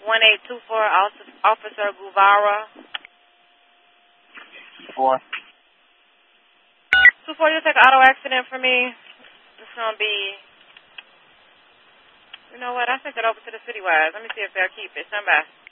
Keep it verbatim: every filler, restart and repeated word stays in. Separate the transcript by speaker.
Speaker 1: one eight two four, Officer Guevara.
Speaker 2: Four.
Speaker 1: Two four, you take an auto accident for me. It's gonna be. You know what? I sent it over to the Citywide. Let me see if they'll keep it. Stand by.